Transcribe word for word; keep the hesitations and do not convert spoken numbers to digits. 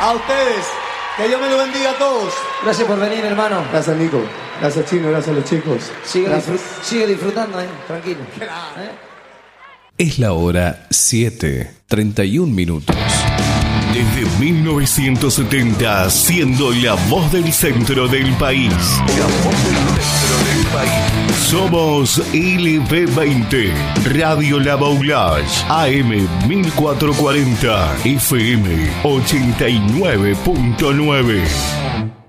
A ustedes. Que Dios me lo bendiga a todos. Gracias por venir, hermano. Gracias, Nico. Gracias, Chino. Gracias a los chicos. Sigue, Gracias. disfrut- sigue disfrutando, eh. Tranquilo. ¿Eh? Es la hora siete, treinta y un minutos. Desde mil novecientos setenta, siendo la voz del centro del país. La voz del centro del país. Somos L B veinte, Radio La Baulage, A M mil cuatrocientos cuarenta, F M ochenta y nueve punto nueve.